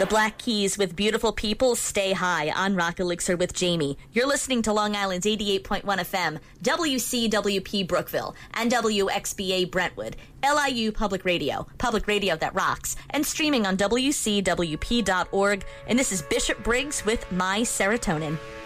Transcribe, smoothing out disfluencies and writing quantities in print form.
The Black Keys with Beautiful People Stay High on Rock Elixir with Jamie. You're listening to Long Island's 88.1 FM, WCWP Brookville, and WXBA Brentwood, LIU Public Radio that rocks, and streaming on WCWP.org. And this is Bishop Briggs with My Serotonin.